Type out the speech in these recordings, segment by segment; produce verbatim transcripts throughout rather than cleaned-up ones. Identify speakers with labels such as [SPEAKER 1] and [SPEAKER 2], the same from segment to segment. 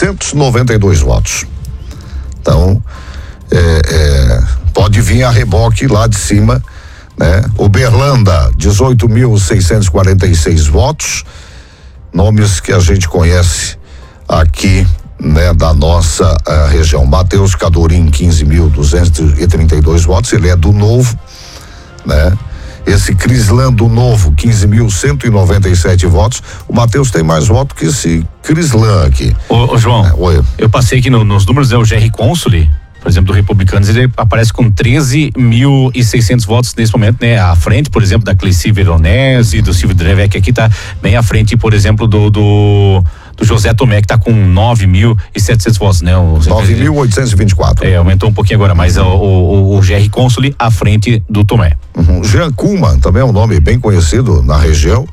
[SPEAKER 1] seiscentos e noventa e dois votos. Então, é, é, pode vir a reboque lá de cima, né? Uberlândia, dezoito mil seiscentos e quarenta e seis votos, nomes que a gente conhece aqui, né, da nossa uh, região. Matheus Cadorim, quinze mil duzentos e trinta e dois votos, ele é do Novo, né? Esse Crislan do Novo, quinze mil cento e noventa e sete votos. O Matheus tem mais votos que esse Crislan aqui.
[SPEAKER 2] Ô, ô João, é, oi. Eu passei aqui no, nos números, é o G R Consoli, por exemplo, do Republicanos, ele aparece com treze mil e seiscentos votos nesse momento, né? À frente, por exemplo, da Cleici Veronese, do Silvio Drevec, aqui tá bem à frente, por exemplo, do, do do José Tomé, que está com nove mil e setecentos votos, né?
[SPEAKER 1] nove mil oitocentos e vinte e quatro.
[SPEAKER 2] É, aumentou um pouquinho agora, mas o, o, o G R Consoli à frente do Tomé.
[SPEAKER 1] Uhum. Jean Kuhlmann, também é um nome bem conhecido na região,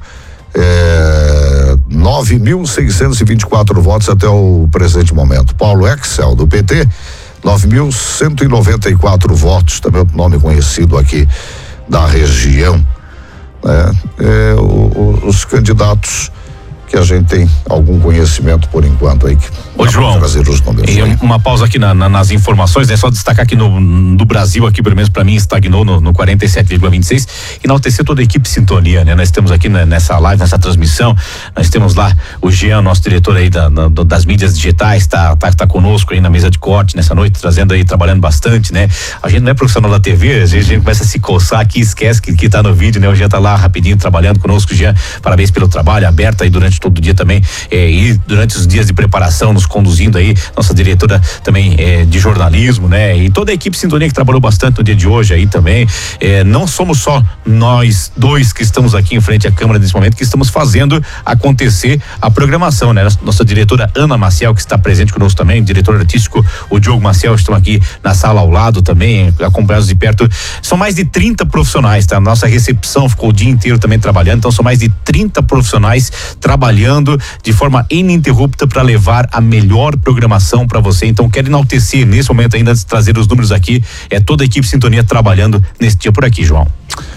[SPEAKER 1] é, nove mil seiscentos e vinte e quatro votos até o presente momento. Paulo Excel, do P T, nove mil cento e noventa e quatro votos, também outro nome conhecido aqui da região, né? É, o, o, os candidatos que a gente tem algum conhecimento por enquanto aí.
[SPEAKER 2] Ô João,
[SPEAKER 1] trazer os números
[SPEAKER 2] e
[SPEAKER 1] aí.
[SPEAKER 2] Uma pausa aqui na, na, nas informações, né? Só destacar aqui no, no Brasil, aqui pelo menos para mim, estagnou no, no quarenta e sete vírgula vinte e seis, enaltecer toda a equipe Sintonia, né? Nós temos aqui né, nessa live, nessa transmissão, nós temos lá o Jean, nosso diretor aí da, na, das mídias digitais, tá, tá, tá conosco aí na mesa de corte nessa noite, trazendo aí, trabalhando bastante, né? A gente não é profissional da T V, às vezes a gente começa a se coçar aqui, esquece que, que tá no vídeo, né? O Jean tá lá rapidinho trabalhando conosco, Jean, parabéns pelo trabalho, aberto aí durante todo o dia também, eh, e durante os dias de preparação, nos conduzindo aí, nossa diretora também eh, de jornalismo, né? E toda a equipe Sintonia que trabalhou bastante no dia de hoje aí também, eh, não somos só nós dois que estamos aqui em frente à câmera nesse momento, que estamos fazendo acontecer a programação, né? Nossa diretora Ana Maciel, que está presente conosco também, diretor artístico o Diogo Maciel, estão aqui na sala ao lado também, acompanhados de perto. São mais de trinta profissionais, tá? Nossa recepção ficou o dia inteiro também trabalhando, então são mais de trinta profissionais trabalhando de forma ininterrupta para levar a melhor programação para você. Então quero enaltecer nesse momento ainda de trazer os números aqui, é toda a equipe Sintonia trabalhando nesse dia por aqui, João.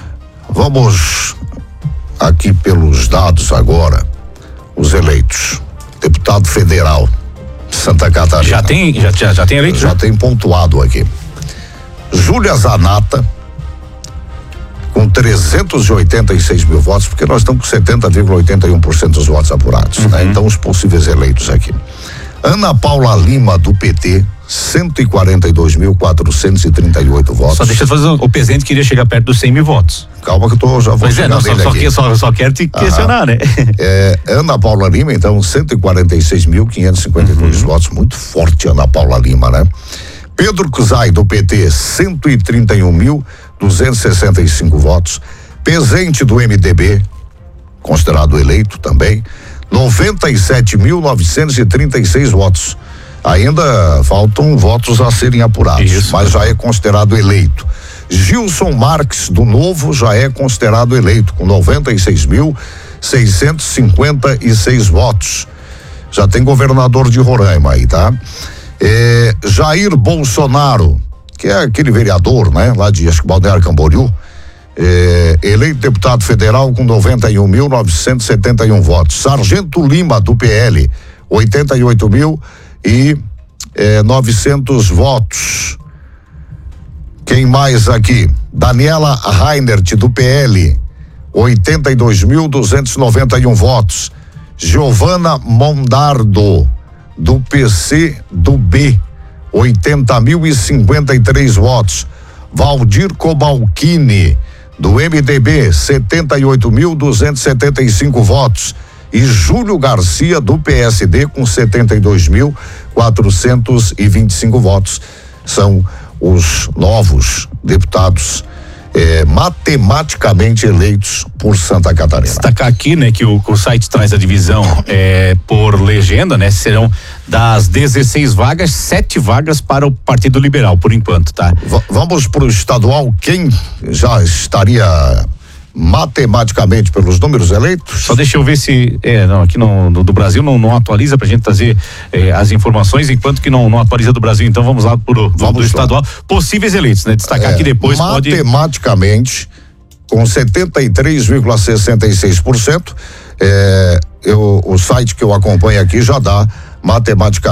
[SPEAKER 1] Vamos aqui pelos dados agora, os eleitos. Deputado federal, Santa Catarina.
[SPEAKER 2] Já tem, já, já, já tem eleito?
[SPEAKER 1] Já tem pontuado aqui. Júlia Zanata, com trezentos e oitenta e seis mil votos, porque nós estamos com setenta vírgula oitenta e um por cento dos votos apurados, uhum. né? Então os possíveis eleitos aqui. Ana Paula Lima, do P T, cento e quarenta e dois mil quatrocentos e trinta e oito votos.
[SPEAKER 2] Só deixa eu fazer, o presidente queria chegar perto dos cem mil votos.
[SPEAKER 1] Calma que eu tô, já vou
[SPEAKER 2] pois
[SPEAKER 1] chegar
[SPEAKER 2] é, não,
[SPEAKER 1] nele
[SPEAKER 2] só,
[SPEAKER 1] aqui.
[SPEAKER 2] Só, só, só quero te Aham. questionar, né?
[SPEAKER 1] É, Ana Paula Lima, então, cento e quarenta e seis mil quinhentos e cinquenta e dois uhum. votos, muito forte Ana Paula Lima, né? Pedro Cusai, do P T, cento e trinta e um mil duzentos e sessenta e cinco votos. Pezente, do M D B, considerado eleito também, noventa e sete mil novecentos e trinta e seis votos. Ainda faltam votos a serem apurados, Isso. mas já é considerado eleito. Gilson Marques, do Novo, já é considerado eleito, com noventa e seis mil seiscentos e cinquenta e seis votos. Já tem governador de Roraima aí, tá? É, Jair Bolsonaro, que é aquele vereador, né? Lá de, acho que Balneário Camboriú, é, eleito deputado federal com noventa e um mil novecentos e setenta e um votos. Sargento Lima, do P L, oitenta e oito mil e é, novecentos votos. Quem mais aqui? Daniela Reinert, do P L, oitenta e dois mil duzentos e noventa e um votos. Giovana Mondardo, do P C do B, oitenta mil e cinquenta e três votos. Valdir Cobalcini, do M D B, setenta e oito mil duzentos e setenta e cinco votos. E Júlio Garcia, do P S D, com setenta e dois mil quatrocentos e vinte e cinco votos. São os novos deputados eh, matematicamente eleitos por Santa Catarina.
[SPEAKER 2] Destacar aqui, né, que o, o site traz a divisão eh, por legenda, né? Serão das dezesseis vagas, sete vagas para o Partido Liberal, por enquanto, tá?
[SPEAKER 1] V- vamos pro estadual, quem já estaria matematicamente pelos números eleitos?
[SPEAKER 2] Só deixa eu ver se, é, não, aqui no, no, do Brasil não, não atualiza pra gente trazer é, as informações, enquanto que não, não atualiza do Brasil, então vamos lá pro do, do estadual, possíveis eleitos, né? Destacar é, que depois
[SPEAKER 1] matematicamente, pode... com setenta e três vírgula sessenta e seis por cento, é, eu, o site que eu acompanho aqui já dá matematicamente